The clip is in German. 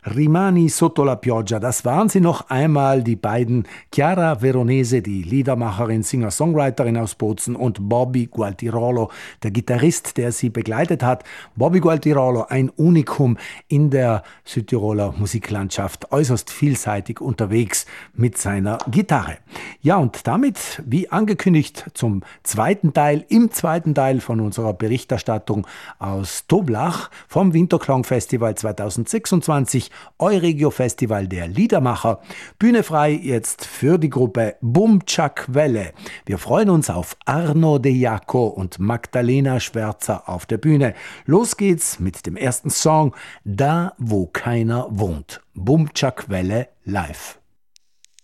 Rimani sotto la pioggia, das waren sie noch einmal, die beiden Chiara Veronese, die Liedermacherin, Singer-Songwriterin aus Bozen, und Bobby Gualtirolo, der Gitarrist, der sie begleitet hat. Bobby Gualtirolo, ein Unikum in der Südtiroler Musiklandschaft, äußerst vielseitig unterwegs mit seiner Gitarre. Ja, und damit, wie angekündigt, zum zweiten Teil, im zweiten Teil von unserer Berichterstattung aus Toblach vom Winterklangfestival 2026, Euregio Festival der Liedermacher. Bühne frei jetzt für die Gruppe Bumciac-Welle. Wir freuen uns auf Arno De Jaco und Magdalena Schwärzer auf der Bühne. Los geht's mit dem ersten Song, Da wo keiner wohnt. Bumciac-Welle live.